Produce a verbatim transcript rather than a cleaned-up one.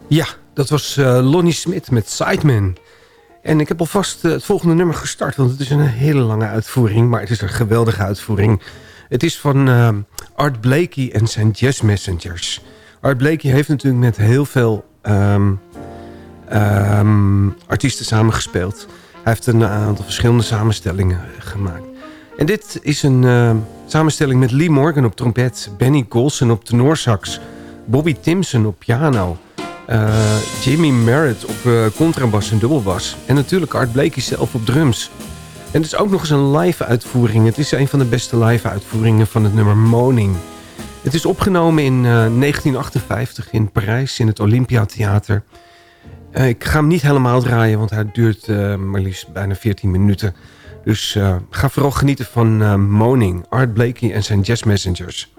Ja, dat was uh, Lonnie Smit met Sideman. En ik heb alvast uh, het volgende nummer gestart, want het is een hele lange uitvoering, maar het is een geweldige uitvoering. Het is van uh, Art Blakey en zijn Jazz Messengers. Art Blakey heeft natuurlijk met heel veel um, um, artiesten samengespeeld. Hij heeft een aantal verschillende samenstellingen gemaakt. En dit is een uh, samenstelling met Lee Morgan op trompet, Benny Golson op tenorsax, Bobby Timson op piano, uh, Jimmy Merritt op uh, contrabas en dubbelbas en natuurlijk Art Blakey zelf op drums. En het is ook nog eens een live uitvoering. Het is een van de beste live uitvoeringen van het nummer Moaning. Het is opgenomen in uh, negentien achtenvijftig in Parijs in het Olympiatheater. Uh, ik ga hem niet helemaal draaien, want hij duurt uh, maar liefst bijna veertien minuten. Dus uh, ga vooral genieten van uh, Moaning, Art Blakey en zijn Jazz Messengers.